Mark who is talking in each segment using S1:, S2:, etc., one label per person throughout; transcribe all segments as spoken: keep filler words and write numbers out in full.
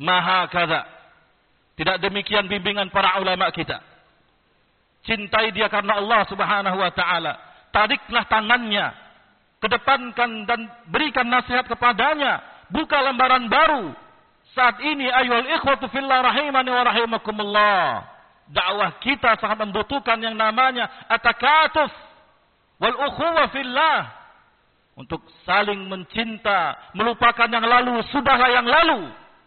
S1: Maha kada. Tidak demikian bimbingan para ulama kita. Cintai dia karena Allah Subhanahu wa taala. Tariklah tangannya, kedepankan dan berikan nasihat kepadanya. Buka lembaran baru. Saat ini ayyuhal ikhwatu fillah rahimani wa rahimakumullah. Dakwah kita sangat membutuhkan yang namanya at-takatuf wal ukhuwah fillah. Untuk saling mencinta, melupakan yang lalu, sudahlah yang lalu.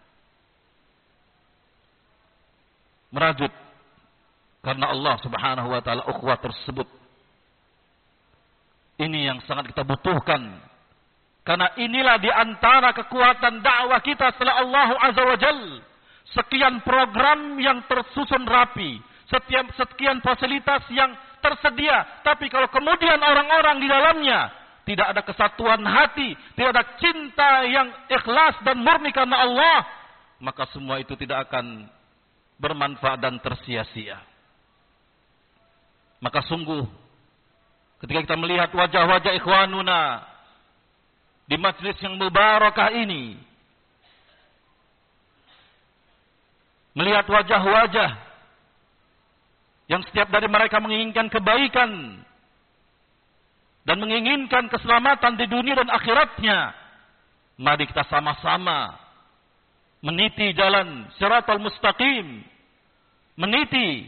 S1: Merajut karena Allah Subhanahu wa taala ukhuwah tersebut. Ini yang sangat kita butuhkan. Karena inilah di antara kekuatan dakwah kita setelah Allah Azza wa Jal. Sekian program yang tersusun rapi, setiap sekian fasilitas yang tersedia, tapi kalau kemudian orang-orang di dalamnya tidak ada kesatuan hati, tidak ada cinta yang ikhlas dan murni karena Allah, maka semua itu tidak akan bermanfaat dan tersia-sia. Maka sungguh ketika kita melihat wajah-wajah ikhwanuna di majlis yang mubarakah ini, melihat wajah-wajah yang setiap dari mereka menginginkan kebaikan dan menginginkan keselamatan di dunia dan akhiratnya, mari kita sama-sama meniti jalan Shiratal Mustaqim, meniti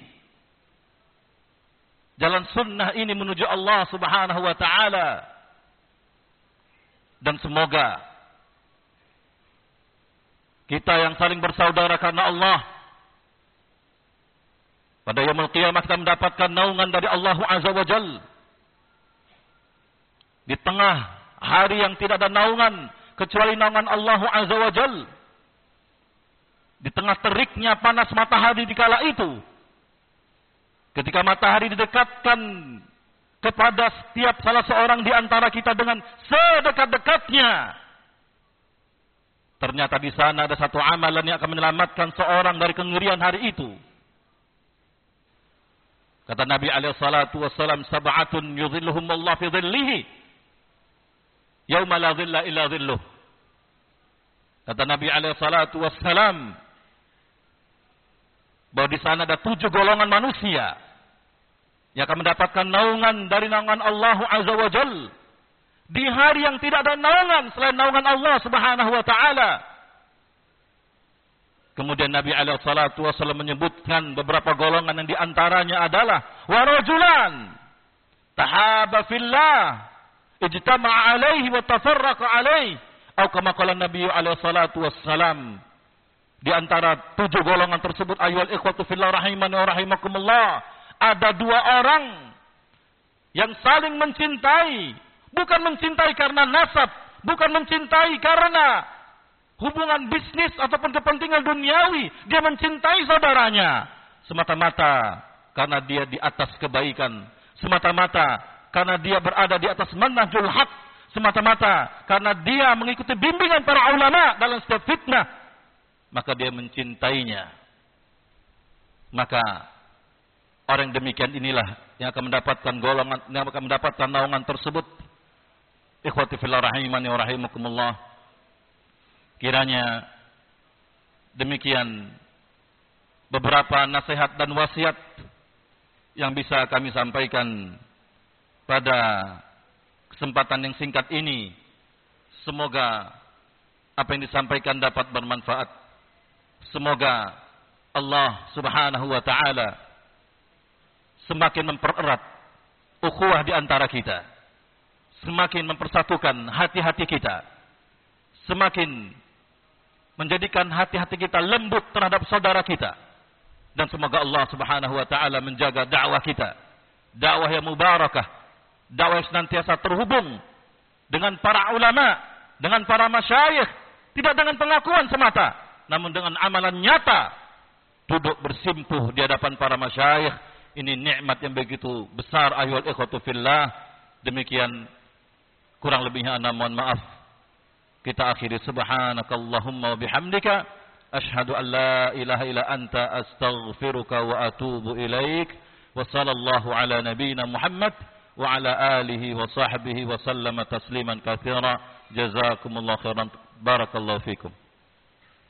S1: jalan sunnah ini menuju Allah Subhanahu wa taala. Dan semoga kita yang saling bersaudara karena Allah, pada yaumul qiyamah kita mendapatkan naungan dari Allah Azza wa Jal. Di tengah hari yang tidak ada naungan kecuali naungan Allah Azza wa Jal. Di tengah teriknya panas matahari di kala itu, ketika matahari didekatkan kepada setiap salah seorang di antara kita dengan sedekat-dekatnya, ternyata di sana ada satu amalan yang akan menyelamatkan seorang dari kengerian hari itu. Kata Nabi alaihi salatu wassalam, sab'atun yudhilluhumullah fi dhillihi yauma la dhilla illa dhilluh. Kata Nabi alaihi salatu wassalam bahwa di sana ada tujuh golongan manusia yang akan mendapatkan naungan dari naungan Allah Azza wa Jal di hari yang tidak ada naungan selain naungan Allah Subhanahu wa taala. Kemudian Nabi alaihi salatu wasallam menyebutkan beberapa golongan yang diantaranya adalah wa rajulan tahaba fillah ijtama'a alaihi wa tafarraqa alaihi, atau kama qala Nabi alaihi salatu wassalam. Di antara tujuh golongan tersebut, ayyuhal ikhwatu fillah rahimani wa rahimakumullah, ada dua orang yang saling mencintai, bukan mencintai karena nasab, bukan mencintai karena hubungan bisnis ataupun kepentingan duniawi. Dia mencintai saudaranya semata-mata karena dia di atas kebaikan, semata-mata karena dia berada di atas manhajul haq, semata-mata karena dia mengikuti bimbingan para ulama dalam setiap fitnah, maka dia mencintainya. Maka orang demikian inilah yang akan mendapatkan golongan, yang akan mendapatkan naungan tersebut. Ikhwati fillah rahimani wa rahimakumullah. Kiranya demikian beberapa nasihat dan wasiat yang bisa kami sampaikan pada kesempatan yang singkat ini. Semoga apa yang disampaikan dapat bermanfaat. Semoga Allah Subhanahu wa taala semakin mempererat ukhuwah di antara kita, semakin mempersatukan hati-hati kita, semakin menjadikan hati-hati kita lembut terhadap saudara kita, dan semoga Allah Subhanahu wa taala menjaga dakwah kita, dakwah yang mubarakah, dakwah yang senantiasa terhubung dengan para ulama, dengan para masyayikh, tidak dengan pengakuan semata, namun dengan amalan nyata, duduk bersimpuh di hadapan para masyayikh. Ini nikmat yang begitu besar, ayyuhal ikhwatu fillah. Demikian kurang lebihnya ana mohon maaf. Kita akhiri subhanakallahumma wa bihamdika asyhadu an la ilaha illa anta astaghfiruka wa atubu ilaik. Wa sallallahu ala nabiyyina Muhammad wa ala alihi wa sahbihi wa sallama tasliman katsira. Jazakumullahu khairan. Barakallahu fikum.